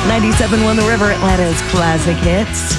97.1 The River, Atlanta's classic hits.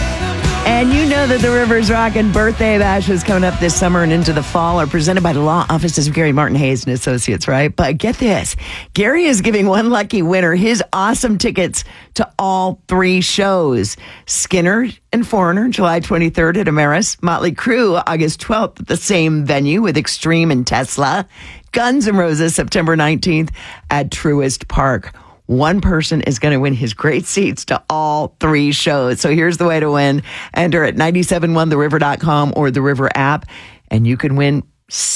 And you know that the River's Rockin' Birthday Bashes coming up this summer and into the fall are presented by the law offices of Gary Martin Hayes and Associates, right? But get this, Gary is giving one lucky winner his awesome tickets to all three shows. Skinner and Foreigner, July 23rd at Ameris. Motley Crue, August 12th at the same venue with Extreme and Tesla. Guns N' Roses, September 19th at Truist Park. One person is going to win his great seats to all three shows. So here's the way to win. Enter at 971theriver.com or the River app, and you can win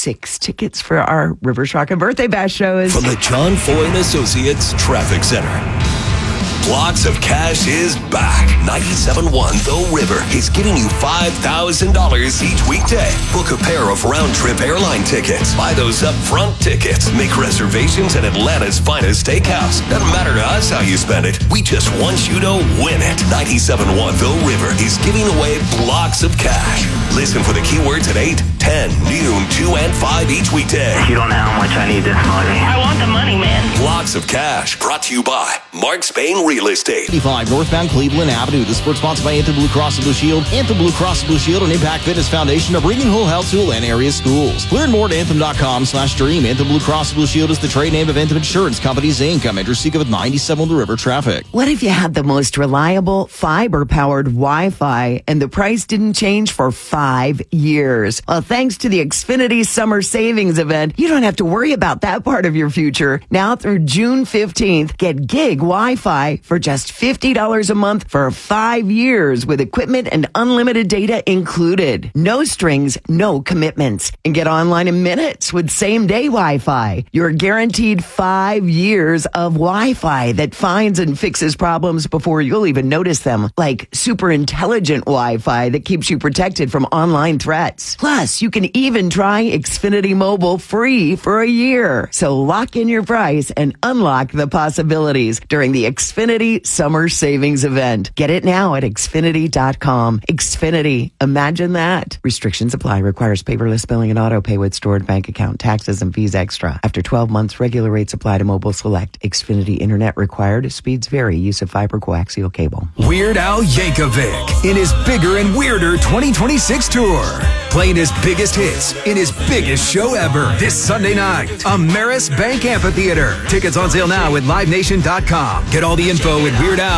6 tickets for our River's Rockin' Birthday Bash shows. From the John Foy and Associates Traffic Center. Blocks of Cash is back. 97.1 The River is giving you $5,000 each weekday. Book a pair of round-trip airline tickets. Buy those upfront tickets. Make reservations at Atlanta's finest steakhouse. Doesn't matter to us how you spend it. We just want you to win it. 97.1 The River is giving away blocks of cash. Listen for the keywords at 8, 10, noon, 2, and 5 each weekday. You don't know how much I need this money. I want the money, man. Blocks of Cash, brought to you by Mark Spain Real Estate. 55 northbound Cleveland Avenue. This sports sponsored by Anthem Blue Cross and Blue Shield. Anthem Blue Cross and Blue Shield and Impact Fitness Foundation are bringing whole health to Atlanta area schools. Learn more at anthem.com/dream. Anthem Blue Cross and Blue Shield is the trade name of Anthem Insurance Companies, Inc. I'm Andrew Seeker with 97 on the River traffic. What if you had the most reliable fiber-powered Wi-Fi and the price didn't change for 5 years? Well, thanks to the Xfinity Summer Savings Event, you don't have to worry about that part of your future. Now through June 15th, get gig Wi-Fi for just $50 a month for 5 years with equipment and unlimited data included. No strings, no commitments. And get online in minutes with same-day Wi-Fi. You're guaranteed 5 years of Wi-Fi that finds and fixes problems before you'll even notice them, like super intelligent Wi-Fi that keeps you protected from online threats. Plus, you can even try Xfinity Mobile free for a year. So lock in your price and unlock the possibilities during the Xfinity Summer Savings Event. Get it now at Xfinity.com. Xfinity. Imagine that. Restrictions apply. Requires paperless billing and auto pay with stored bank account, taxes, and fees extra. After 12 months, regular rates apply to Mobile Select. Xfinity Internet required. Speeds vary. Use of fiber coaxial cable. Weird Al Yankovic in his Bigger and Weirder 2026 tour. Playing his biggest hits in his biggest show ever this Sunday night. Ameris Bank Amphitheater. Tickets on sale now at LiveNation.com. Get all the info at Weird Al